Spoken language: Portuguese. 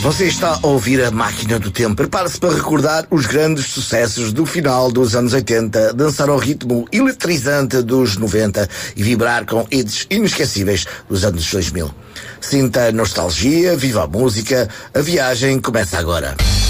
Você está a ouvir a Máquina do Tempo. Prepare-se para recordar os grandes sucessos do final dos anos 80, dançar ao ritmo eletrizante dos 90 e vibrar com hits inesquecíveis dos anos 2000. Sinta a nostalgia, viva a música, a viagem começa agora.